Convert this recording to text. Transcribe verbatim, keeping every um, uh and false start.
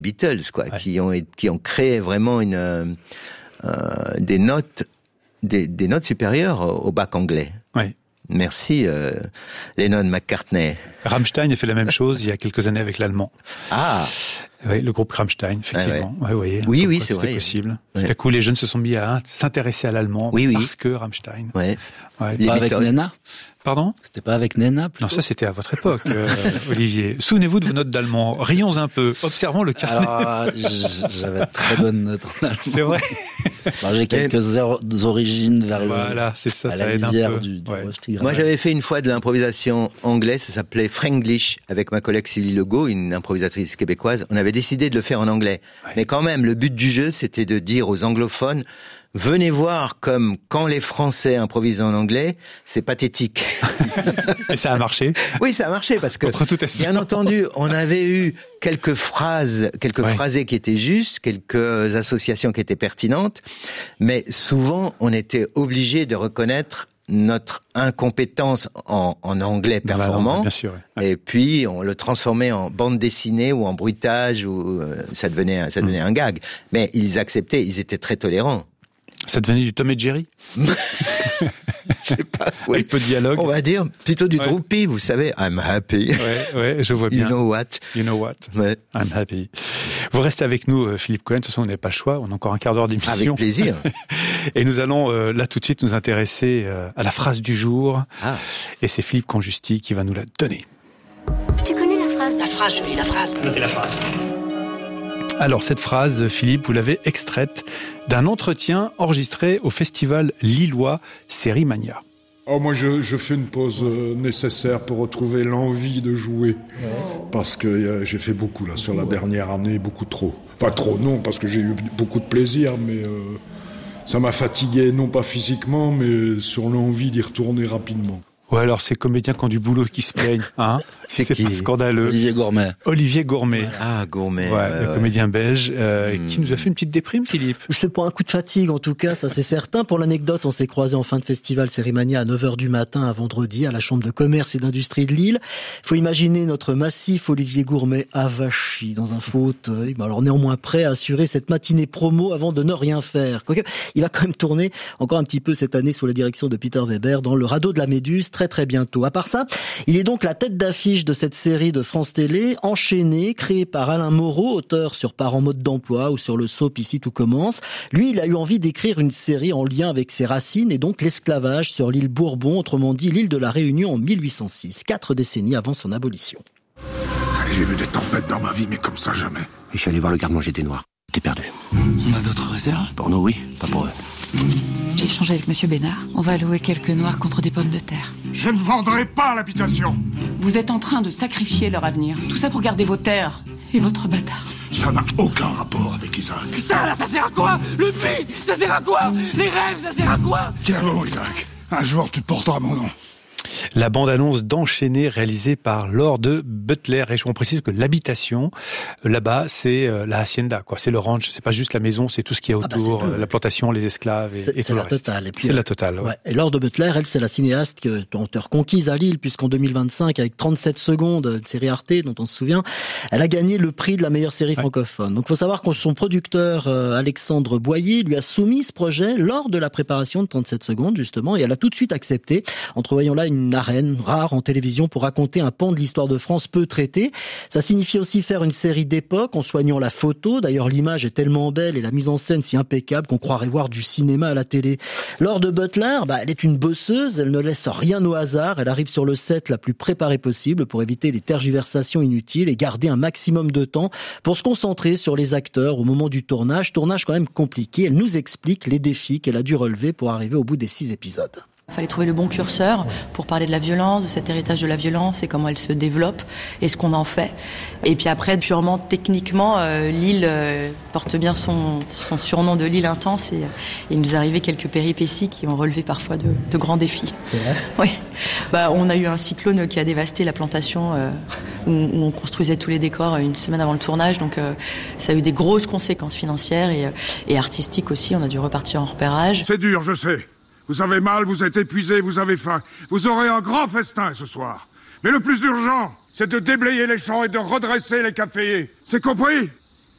Beatles, quoi, ouais. qui ont qui ont créé vraiment une euh, des notes des, des notes supérieures au bac anglais. Ouais. Merci euh, Lennon, McCartney. Rammstein a fait la même chose il y a quelques années avec l'allemand. Ah. Oui, le groupe Rammstein, effectivement. Ah ouais. Ouais, ouais, oui, oui, c'est vrai. C'est possible. Ouais. Tout à coup, les jeunes se sont mis à s'intéresser à l'allemand oui, oui. parce que Rammstein. Ouais. Ouais. Pas avec Nena. Pardon ? C'était pas avec Nena plutôt ? Non, ça c'était à votre époque, euh, Olivier. Souvenez-vous de vos notes d'allemand. Rions un peu. Observons le carnet. Alors, j'avais très bonnes notes en allemand. C'est vrai. Alors, j'ai quelques origines vers voilà, le. Voilà, c'est ça, à ça la aide un peu. Du, du ouais. Moi, j'avais fait une fois de l'improvisation anglaise, ça s'appelait Franglish, avec ma collègue Sylvie Legault, une improvisatrice québécoise. On avait décidé de le faire en anglais. Ouais. Mais quand même, le but du jeu, c'était de dire aux anglophones, venez voir comme quand les Français improvisent en anglais, c'est pathétique. Et ça a marché ? Oui, ça a marché parce que, bien entendu, on avait eu quelques phrases, quelques ouais. phrasés qui étaient justes, quelques associations qui étaient pertinentes, mais souvent, on était obligé de reconnaître notre incompétence en, en anglais performant, langue, bien sûr, ouais. Et puis on le transformait en bande dessinée ou en bruitage, ou euh, ça devenait, ça devenait mmh. un gag. Mais ils acceptaient, ils étaient très tolérants. Ça devenait du Tom et Jerry. Je sais pas. Oui. Avec peu de dialogue. On va dire plutôt du ouais. Droopy, vous savez. I'm happy. Ouais, ouais, je vois bien. You know what? You know what? Ouais. I'm happy. Vous restez avec nous, Philippe Cohen. De toute façon, on n'a pas le choix. On a encore un quart d'heure d'émission. Avec plaisir. Et nous allons euh, là tout de suite nous intéresser euh, à la phrase du jour. Ah. Et c'est Philippe Conjusti qui va nous la donner. Tu connais la phrase? La phrase, Julie, la phrase. Notez la phrase. Alors, cette phrase, Philippe, vous l'avez extraite d'un entretien enregistré au festival lillois Sérimania. Oh, moi, je, je fais une pause euh, nécessaire pour retrouver l'envie de jouer. Oh. Parce que euh, j'ai fait beaucoup, là, sur la dernière année, beaucoup trop. Enfin, trop, non, parce que j'ai eu beaucoup de plaisir, mais euh, ça m'a fatigué, non pas physiquement, mais sur l'envie d'y retourner rapidement. Ouais, alors ces comédiens qui ont du boulot qui se plaignent, hein. C'est, c'est qui pas scandaleux. Olivier Gourmet. Olivier Gourmet. Ah, Gourmet. Ouais, ouais, le ouais. comédien belge, euh, mmh. qui nous a fait une petite déprime, Philippe. Je sais pas, un coup de fatigue en tout cas, ça c'est certain. Pour l'anecdote, on s'est croisés en fin de festival Sérimania à neuf heures du matin à vendredi à la Chambre de commerce et d'industrie de Lille. Il faut imaginer notre massif Olivier Gourmet avachi dans un fauteuil, mais alors néanmoins prêt à assurer cette matinée promo avant de ne rien faire. Quoique, il va quand même tourner encore un petit peu cette année sous la direction de Peter Weber dans le radeau de la Méduse très très bientôt. À part ça, il est donc la tête d'affiche de cette série de France Télé, Enchaîné, créée par Alain Moreau, auteur sur Parents mode d'emploi ou sur le soap Ici tout commence. Lui, il a eu envie d'écrire une série en lien avec ses racines et donc l'esclavage sur l'île Bourbon, autrement dit l'île de la Réunion en mille huit cent six, quatre décennies avant son abolition. J'ai vu des tempêtes dans ma vie, mais comme ça jamais. Et je suis allé voir le garde-manger des Noirs. T'es perdu. On a d'autres réserves? Pour nous, oui, pas pour eux. J'ai échangé avec Monsieur Bénard. On va louer quelques noirs contre des pommes de terre. Je ne vendrai pas l'habitation. Vous êtes en train de sacrifier leur avenir. Tout ça pour garder vos terres et votre bâtard. Ça n'a aucun rapport avec Isaac. Ça, là, ça sert à quoi? Le puits, ça sert à quoi? Les rêves, ça sert à quoi? Tiens bon, Isaac. Un jour, tu porteras mon nom. La bande-annonce d'Enchaîné réalisée par Laure de Butler. Et on précise que l'habitation, là-bas, c'est la hacienda, quoi. C'est le ranch. C'est pas juste la maison, c'est tout ce qu'il y a autour, ah bah la plantation, les esclaves et, c'est, et c'est tout la le reste. totale. Et puis, c'est euh, la totale, ouais. ouais. Et Laure de Butler, elle, c'est la cinéaste que, auteur conquise à Lille, puisqu'en deux mille vingt-cinq, avec trente-sept secondes, une série Arte, dont on se souvient, elle a gagné le prix de la meilleure série ouais. francophone. Donc, faut savoir que son producteur, euh, Alexandre Boyer, lui a soumis ce projet lors de la préparation de trente-sept secondes, justement, et elle a tout de suite accepté, entrevoyant là une arène rare en télévision pour raconter un pan de l'histoire de France peu traité. Ça signifie aussi faire une série d'époque en soignant la photo. D'ailleurs, l'image est tellement belle et la mise en scène si impeccable qu'on croirait voir du cinéma à la télé. Laure de Butler, bah, elle est une bosseuse, elle ne laisse rien au hasard. Elle arrive sur le set la plus préparée possible pour éviter les tergiversations inutiles et garder un maximum de temps pour se concentrer sur les acteurs au moment du tournage. Tournage quand même compliqué. Elle nous explique les défis qu'elle a dû relever pour arriver au bout des six épisodes. Il fallait trouver le bon curseur pour parler de la violence, de cet héritage de la violence et comment elle se développe et ce qu'on en fait. Et puis après, purement techniquement, euh, Lille euh, porte bien son, son surnom de Lille intense et euh, il nous est arrivé quelques péripéties qui ont relevé parfois de, de grands défis. C'est vrai ? Oui. Bah, on a eu un cyclone qui a dévasté la plantation euh, où, où on construisait tous les décors une semaine avant le tournage. Donc euh, ça a eu des grosses conséquences financières et, et artistiques aussi. On a dû repartir en repérage. C'est dur, je sais. Vous avez mal, vous êtes épuisé, vous avez faim. Vous aurez un grand festin ce soir. Mais le plus urgent, c'est de déblayer les champs et de redresser les caféiers. C'est compris ?